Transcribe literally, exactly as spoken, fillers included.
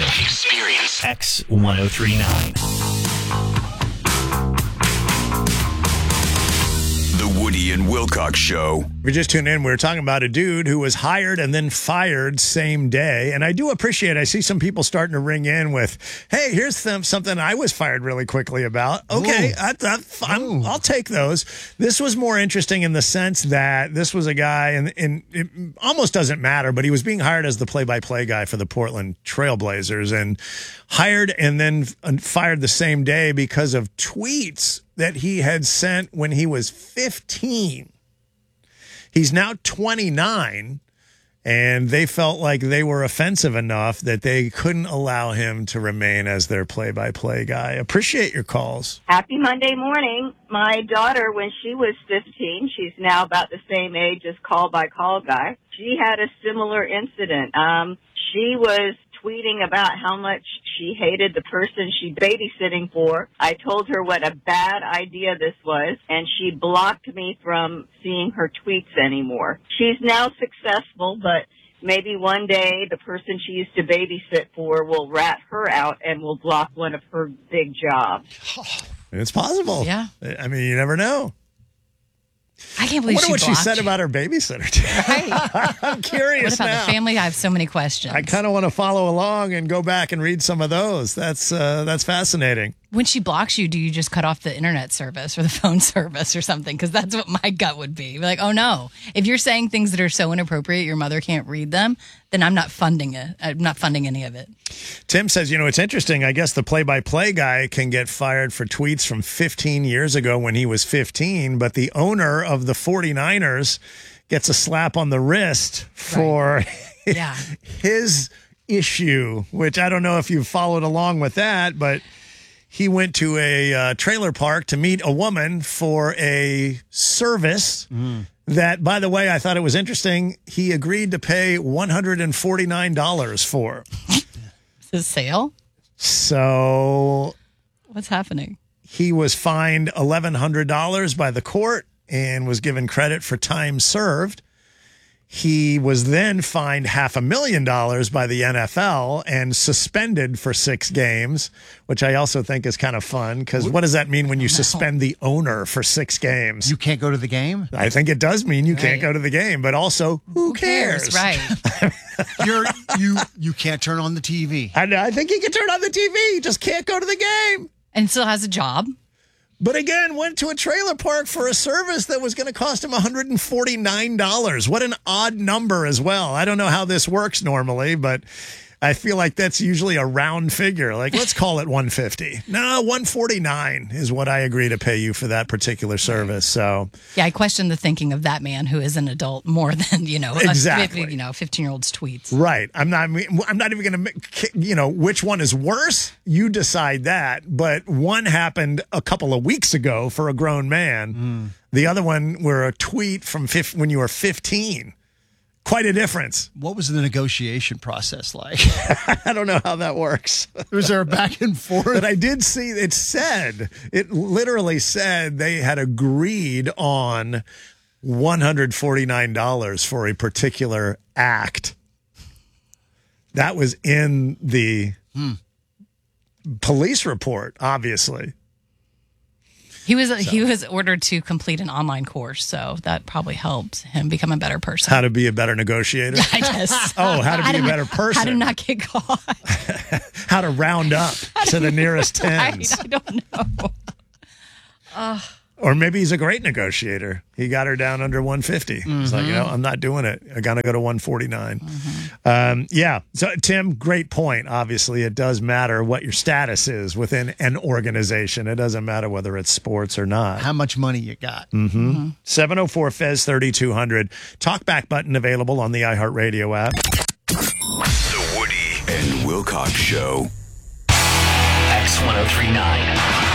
Experience X ten thirty-nine. The Woody and Wilcox Show. If you just tuned in, we were talking about a dude who was hired and then fired same day. And I do appreciate, I see some people starting to ring in with, hey, here's some, something I was fired really quickly about. Okay, I, I, I'm, I'll take those. This was more interesting in the sense that this was a guy, and, and it almost doesn't matter, but he was being hired as the play-by-play guy for the Portland Trailblazers, and hired and then fired the same day because of tweets that he had sent when he was fifteen. He's now twenty-nine, and they felt like they were offensive enough that they couldn't allow him to remain as their play-by-play guy. Appreciate your calls. Happy Monday morning. My daughter, when she was fifteen, she's now about the same age as call-by-call guy, she had a similar incident. Um, she was tweeting about how much she hated the person she babysitting for. I told her what a bad idea this was, and she blocked me from seeing her tweets anymore. She's now successful, but maybe one day the person she used to babysit for will rat her out and will block one of her big jobs. It's possible. Yeah. I mean, you never know. I can't believe I wonder she what she blocked said you. about her babysitter. Right. I'm curious What about now. the family? I have so many questions. I kind of want to follow along and go back and read some of those. That's uh, that's fascinating. When she blocks you, do you just cut off the internet service or the phone service or something? Because that's what my gut would be. Like, oh no, if you're saying things that are so inappropriate, your mother can't read them, then I'm not funding it. I'm not funding any of it. Tim says, you know, it's interesting. I guess the play-by-play guy can get fired for tweets from fifteen years ago when he was fifteen, but the owner of the forty-niners gets a slap on the wrist for Right. Yeah. his issue, which I don't know if you've followed along with that, but he went to a uh, trailer park to meet a woman for a service that, by the way, I thought it was interesting. He agreed to pay one hundred forty-nine dollars for. Is this sale? So What's happening? he was fined eleven hundred dollars by the court and was given credit for time served. He was then fined half a million dollars by the N F L and suspended for six games, which I also think is kind of fun because what does that mean when you suspend the owner for six games? You can't go to the game? I think it does mean you Right. can't go to the game, but also who cares? Right. You're you you can't turn on the T V. I, I think he can turn on the T V. He just can't go to the game. And still has a job. But again, went to a trailer park for a service that was going to cost him one hundred forty-nine dollars. What an odd number as well. I don't know how this works normally, but I feel like that's usually a round figure. Like, let's call it one hundred fifty dollars. No, one hundred forty-nine dollars is what I agree to pay you for that particular service. So, Yeah, I question the thinking of that man who is an adult more than, you know, Exactly. a, you know, fifteen-year-old's tweets. right. I'm not I'm not even going to, you know, which one is worse? You decide that. But one happened a couple of weeks ago for a grown man. The other one were a tweet from fif- when you were fifteen. Quite a difference. What was the negotiation process like? I don't know how that works. Was there a back and forth? But I did see it said, it literally said they had agreed on one hundred forty-nine dollars for a particular act. That was in the police report, obviously. He was he was ordered to complete an online course, so that probably helped him become a better person. How to be a better negotiator. I guess. Oh, how to be a better How person. to not get caught. How to round up to the nearest I, tens. I don't know. Or maybe he's a great negotiator. He got her down under one fifty. He's like, you know, I'm not doing it. I got to go to one forty-nine. Um, yeah. So, Tim, great point. Obviously, it does matter what your status is within an organization. It doesn't matter whether it's sports or not. How much money you got? seven oh four F E Z thirty-two hundred. Talkback button available on the iHeartRadio app. The Woody and Wilcox Show. X ten thirty-nine.